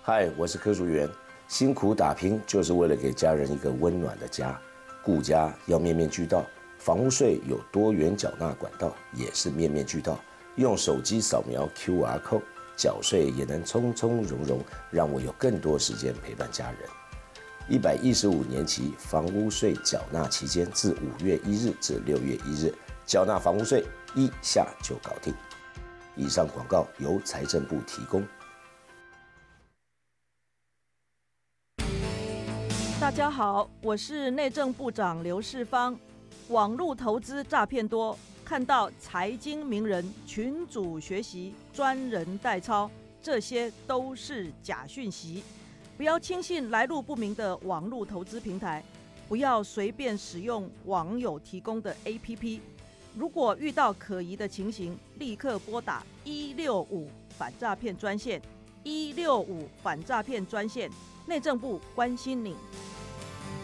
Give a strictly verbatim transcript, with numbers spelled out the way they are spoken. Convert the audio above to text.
嗨，我是柯淑媛。辛苦打拼就是为了给家人一个温暖的家，顾家要面面俱到。房屋税有多元缴纳管道，也是面面俱到。用手机扫描 Q R code 缴税也能从从容容，让我有更多时间陪伴家人。一百一十五年期房屋税缴纳期间，自五月一日至六月一日，缴纳房屋税一下就搞定。以上广告由财政部提供。 大家好，我是内政部长刘世芳。网络投资诈骗多，看到财经名人群组学习、专人代操，这些都是假讯息。不要轻信来路不明的网络投资平台，不要随便使用网友提供的 A P P。如果遇到可疑的情形，立刻拨打一六五反诈骗专线，一六五反诈骗专线，内政部关心你。